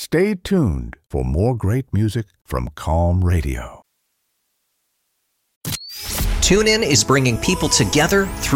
Stay tuned for more great music from Calm Radio. TuneIn is bringing people together through